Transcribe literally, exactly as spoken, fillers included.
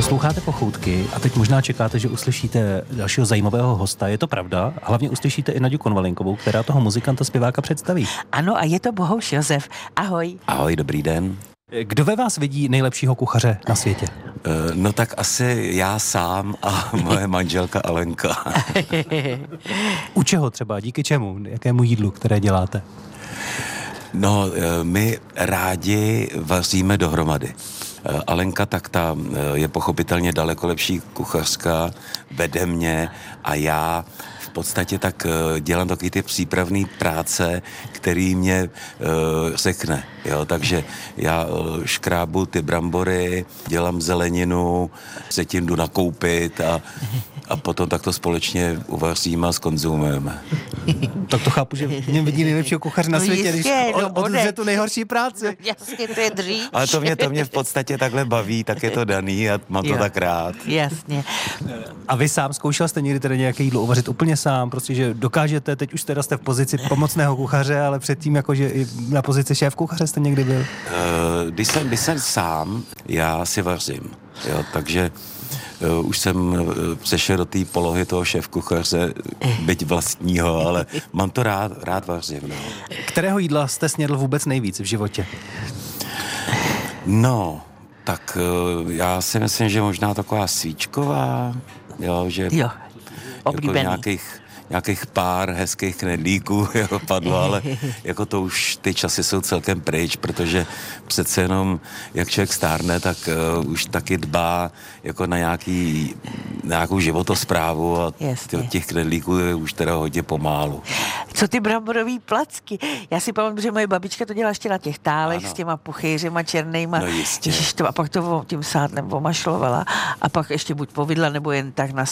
Posloucháte Pochoutky a teď možná čekáte, že uslyšíte dalšího zajímavého hosta. Je to pravda? Hlavně uslyšíte i Naďu Konvalinkovou, která toho muzikanta zpěváka představí. Ano, a je to Bohuš Josef. Ahoj. Ahoj, dobrý den. Kdo ve vás vidí nejlepšího kuchaře na světě? No tak asi já sám a moje manželka Alenka. U čeho třeba? Díky čemu? Jakému jídlu, které děláte? No, my rádi vaříme dohromady. Alenka tak ta je pochopitelně daleko lepší kuchařka, vede mě a já v podstatě tak dělám taky ty přípravné práce, který mě uh, řekne. Jo? Takže já uh, škrábu ty brambory, dělám zeleninu, se tím jdu nakoupit a, a potom tak to společně uvaříme a skonzumujeme. Tak to chápu, že mě vidí nejlepšího kuchaře na No světě, jistě, když no od, odře tu nejhorší práci. Jasně, to je dřív. Ale to mě, to mě v podstatě takhle baví, tak je to daný a mám to Jo. tak rád. Jasně. A vy sám zkoušel jste někdy tedy nějaké jídlo uvařit úplně sám, prostě, že dokážete, teď už teda jste v pozici pomocného kuchaře, ale předtím jakože i na pozici šéf kuchaře jste někdy byl? Uh, když, jsem, když jsem sám, já si vařím, jo, takže uh, už jsem uh, přešel do té polohy toho šéfkuchaře, byť vlastního, ale mám to rád, rád vařím, no. Kterého jídla jste snědl vůbec nejvíc v životě? No, tak uh, já si myslím, že možná taková svíčková, jo, že Jo, jako oblíbený. nějakých nějakých pár hezkých knedlíků jako padlo, ale jako to už ty časy jsou celkem pryč, protože přece jenom, jak člověk stárne, tak uh, už taky dbá jako na nějaký, nějakou životosprávu a Jasně. těch knedlíků je už teda hodně pomálu. Co ty bramborový placky? Já si pamatuju, že moje babička to dělala ještě na těch tálech Ano. s těma puchýřima černýma. No jistě. Ježiš, to, a pak to tím sádlem omašlovala a pak ještě buď povidla, nebo jen tak na